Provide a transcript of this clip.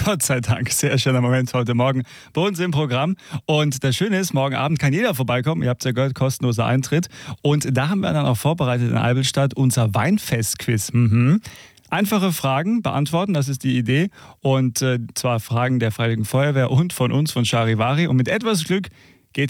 Gott sei Dank, sehr schöner Moment heute Morgen bei uns im Programm. Und das Schöne ist, morgen Abend kann jeder vorbeikommen. Ihr habt es ja gehört, kostenloser Eintritt. Und da haben wir dann auch vorbereitet in Albelstadt unser Weinfest-Quiz. Einfache Fragen beantworten, das ist die Idee. Und zwar Fragen der Freiwilligen Feuerwehr und von uns, von Charivari. Und mit etwas Glück